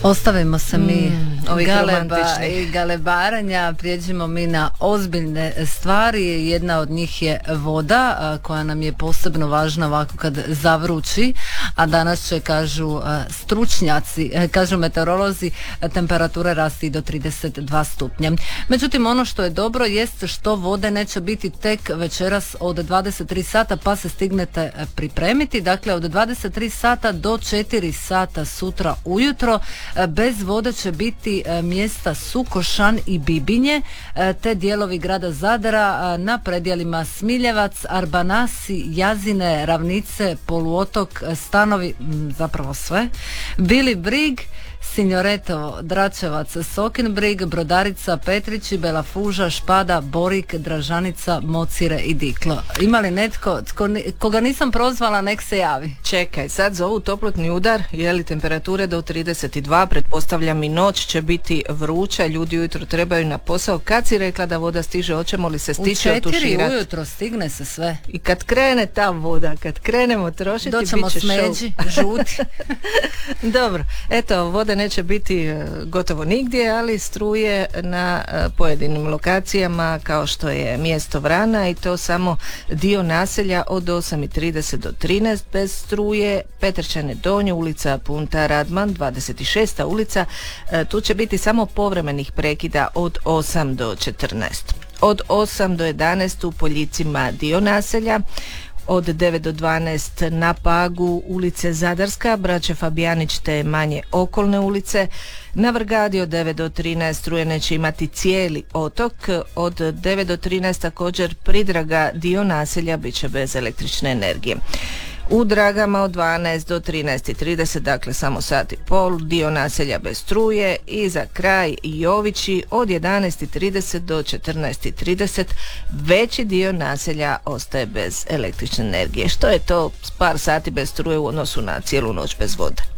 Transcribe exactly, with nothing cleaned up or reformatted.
Ostavimo se mi mm, galeba i galebaranja, prijeđimo mi na ozbiljne stvari. Jedna od njih je voda, a, koja nam je posebno važna ovako kad zavrući, a danas će, kažu a, stručnjaci, a, kažu meteorolozi, a, temperature rasti do trideset dva stupnja. Međutim, ono što je dobro jest što vode neće biti tek večeras od dvadeset tri sata, pa se stignete pripremiti. Dakle, od dvadeset tri sata do četiri sata sutra ujutro bez vode će biti mjesta Sukošan i Bibinje, te dijelovi grada Zadra na predjelima Smiljevac, Arbanasi, Jazine, Ravnice, Poluotok, Stanovi, zapravo sve, Bili Brig, Sinjoretovo, Dračevac, Sokinbrig, Brodarica, Petrići, Belafuža, Špada, Borik, Dražanica, Mocire i Diklo. Ima li netko tko, koga nisam prozvala, nek se javi? Čekaj, sad zovu toplotni udar, je li temperature do trideset dva, pretpostavljam i noć će biti vruća, ljudi ujutro trebaju na posao. Kad si rekla da voda stiže, hoćemo li se stići otuširati? U četiri ujutro stigne se sve. I kad krene ta voda, kad krenemo trošiti, doćemo bit će smeđi, žuti. Dobro, eto, vode neće biti gotovo nigdje, ali struje na pojedinim lokacijama kao što je mjesto Vrana, i to samo dio naselja od osam i trideset do trinaest bez struje, Petrčane Donje, ulica Punta Radman, dvadeset šesta ulica, tu će biti samo povremenih prekida od osam do četrnaest. Od osam do jedanaest u Poljicima dio naselja, od devet do dvanaest na Pagu ulice Zadarska, Braće Fabijanić te manje okolne ulice. Na Vrgadi od devet do trinaest struje neće imati cijeli otok, od devet do trinaest također Pridraga dio naselja bit će bez električne energije. U Dragama od dvanaest do trinaest i trideset, dakle samo sat i pol, dio naselja bez struje. I za kraj Jovići od jedanaest i trideset do četrnaest i trideset veći dio naselja ostaje bez električne energije. Što je to par sati bez struje u odnosu na cijelu noć bez vode?